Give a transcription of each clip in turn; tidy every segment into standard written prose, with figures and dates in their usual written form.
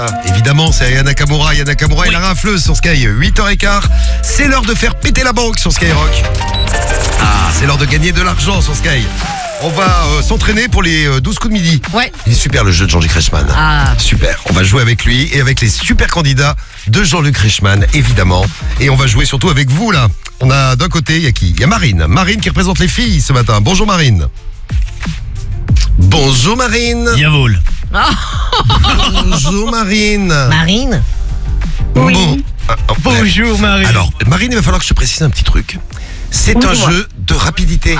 Évidemment, c'est Aya Nakamura. Aya Nakamura est la rafleuse sur Sky. 8h15. C'est l'heure de faire péter la banque sur Skyrock. C'est l'heure de gagner de l'argent sur Sky. On va s'entraîner pour les 12 coups de midi. Ouais. Il est super le jeu de Jean-Luc Reichmann. Super. On va jouer avec lui et avec les super candidats de Jean-Luc Reichmann, évidemment. Et on va jouer surtout avec vous, là. On a d'un côté, il y a qui? Il y a Marine. Marine qui représente les filles ce matin. Bonjour Marine. Bonjour Marine. Yavoul. Bonjour Marine. Marine. Oui. Bonjour Marie. Alors, Marine, il va falloir que je te précise un petit truc. C'est un jeu de rapidité.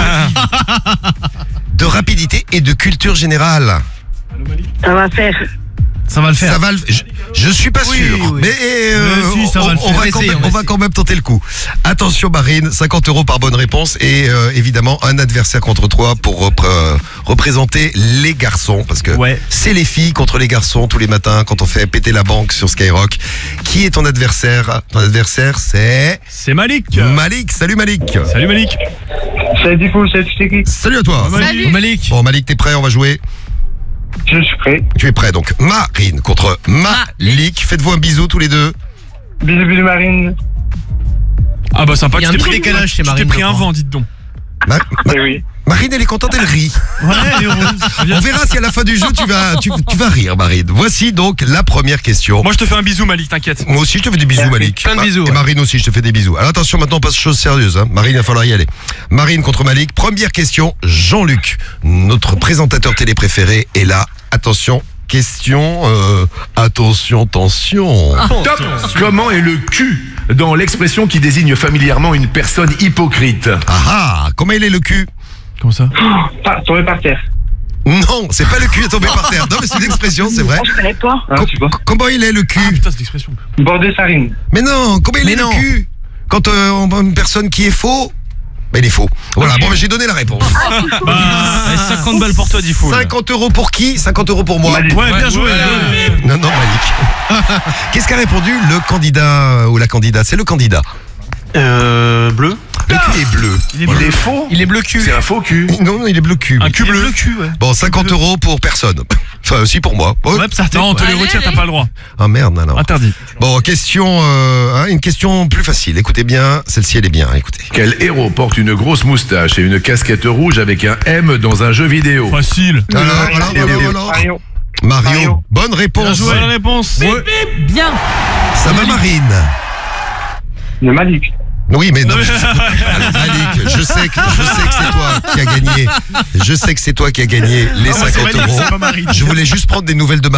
De rapidité et de culture générale. Ça va faire. Ça va le faire. Ça va je suis pas Oui, sûr. oui. Mais si, ça va le faire. on va quand même tenter le coup. Attention Marine, 50 € par bonne réponse et évidemment un adversaire contre toi pour représenter les garçons. Parce que c'est les filles contre les garçons tous les matins quand on fait péter la banque sur Skyrock. Qui est ton adversaire? Ton adversaire c'est Malik. Malik. Salut Malik. Salut Malik. Salut du coup, salut toute l'équipe. Salut à toi. Salut. Malik. Bon Malik, t'es prêt? On va jouer. Je suis prêt. Tu es prêt donc. Marine contre Malik. Faites-vous un bisou tous les deux. Bisous, bisous Marine. Ah bah sympa. Il y a un petit décalage chez Marine. Tu t'es pris un vent, dites donc. Oui. Marine, elle est contente, elle rit. Ouais, elle est heureuse. On verra si à la fin du jeu tu vas rire, Marine. Voici donc la première question. Moi je te fais un bisou Malik, t'inquiète. Moi aussi je te fais des bisous, Malik. Plein de bisous, Et Marine aussi, je te fais des bisous. Alors attention, maintenant on passe aux choses sérieuses. Marine, il va falloir y aller. Marine contre Malik. Première question. Jean-Luc, notre présentateur télé préféré, est là. Attention. Question, attention, tension. Top. Comment est le cul dans l'expression qui désigne familièrement une personne hypocrite? Comment il est le cul? Comment ça? Tombé par terre. Non, c'est pas le cul est tombé par terre. Non mais c'est une expression, c'est vrai. Je connais pas. Comment il est le cul? Putain, c'est l'expression. Bord de farine. Mais non, comment il est non. le cul? Quand on voit une personne qui est faux, il est faux. Voilà, bon, mais j'ai donné la réponse. 50 balles pour toi, Diffoul. 50 € pour qui? 50 € pour moi. Malik. Ouais, bien joué. Non, Malik. Qu'est-ce qu'a répondu le candidat ou la candidate? C'est le candidat. Bleu. Le cul est bleu. Il est faux. Il est bleu cul. C'est un faux cul. Non, il est bleu cul. Un cul bleu. ouais. Bon, 50 € pour personne. Enfin, aussi pour moi. Oh. Ouais, ça, non, on te les retire, t'as pas le droit. Ah merde, alors. Interdit. Bon, question, une question plus facile. Écoutez bien, celle-ci elle est bien, écoutez. Quel héros porte une grosse moustache et une casquette rouge avec un M dans un jeu vidéo? Facile. Alors. Mario. Mario. Bonne réponse. Bien joué la réponse. Bien. Ça va Marine? Le Malik. Oui, mais non. Alors, Malik, je sais que c'est toi qui as gagné. Je sais que c'est toi qui as gagné les 50 Malik, c'est pas €. Marine. Je voulais juste prendre des nouvelles de Marine.